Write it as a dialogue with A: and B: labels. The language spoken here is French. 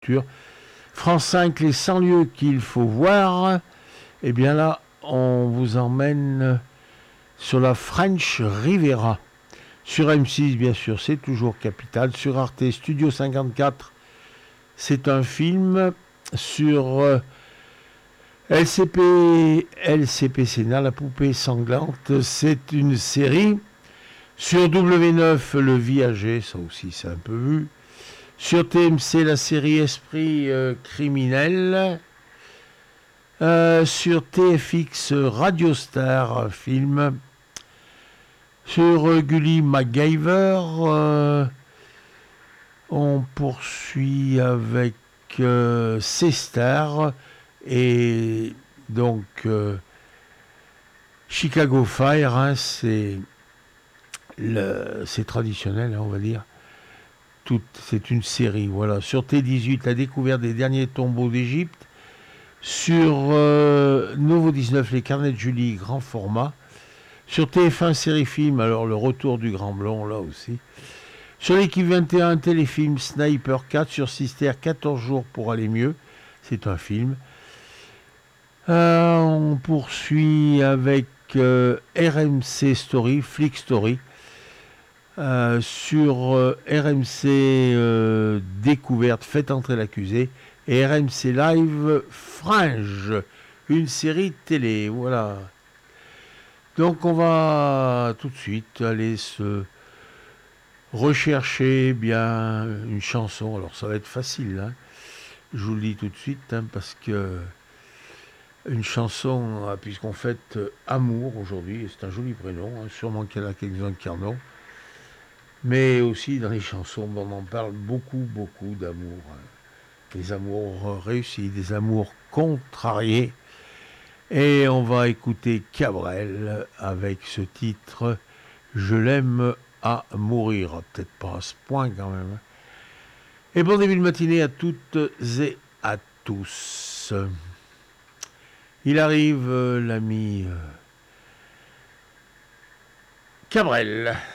A: France 5, les 100 lieux qu'il faut voir. Eh bien là, on vous emmène sur la French Riviera. Sur M6, bien sûr, c'est toujours Capital. Sur Arte, Studio 54, c'est un film. Sur LCP Sénat, la poupée sanglante, c'est une série. Sur W9, Le Viager, ça aussi c'est un peu vu. Sur TMC, la série Esprit criminel. Sur TFX, Radio Star, film. Sur Gulli MacGyver, on poursuit avec C-Star et donc Chicago Fire, hein, c'est traditionnel, hein, on va dire. C'est une série, voilà. Sur T18, la découverte des derniers tombeaux d'Égypte. Sur Nouveau 19, les carnets de Julie, grand format. Sur TF1, série film, alors le retour du Grand Blond, là aussi. Sur l'équipe 21, téléfilm, Sniper 4. Sur Sister, 14 jours pour aller mieux. C'est un film. On poursuit avec RMC Story, Flick Story. Sur RMC Découverte, Faites entrer l'accusé. Et RMC Live, Fringe, une série télé. Voilà. Donc on va tout de suite aller se rechercher bien une chanson. Alors ça va être facile, hein. Je vous le dis tout de suite, hein, parce que une chanson, puisqu'on fête Amour aujourd'hui, et c'est un joli prénom, hein, sûrement qu'il y en a quelques-uns qui en ont. Mais aussi dans les chansons, on en parle beaucoup d'amour. Hein. Des amours réussis, des amours contrariés. Et on va écouter Cabrel avec ce titre « Je l'aime à mourir ». Peut-être pas à ce point quand même. Et bon début de matinée à toutes et à tous. Il arrive l'ami Cabrel.